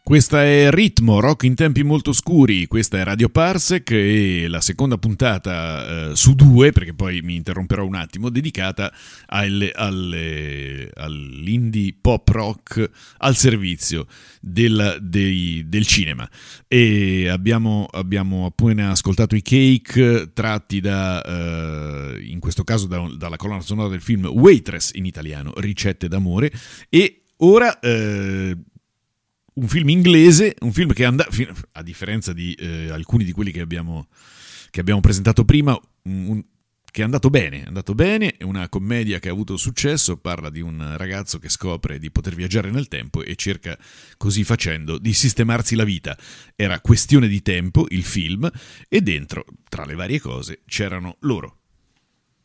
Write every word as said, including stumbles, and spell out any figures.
Questa è Ritmo, rock in tempi molto scuri, questa è Radio Parsec e la seconda puntata eh, su due, perché poi mi interromperò un attimo, dedicata alle, alle, all'indie pop rock al servizio del, dei, del cinema. E abbiamo, abbiamo appena ascoltato i Cake tratti da, eh, in questo caso da, dalla colonna sonora del film Waitress, in italiano, Ricette d'amore, e ora... Eh, un film inglese, un film che anda, a differenza di eh, alcuni di quelli che abbiamo, che abbiamo presentato prima, un, un, che è andato bene, è andato bene, è una commedia che ha avuto successo, parla di un ragazzo che scopre di poter viaggiare nel tempo e cerca, così facendo, di sistemarsi la vita. Era Questione di tempo, il film, e dentro, tra le varie cose, c'erano loro.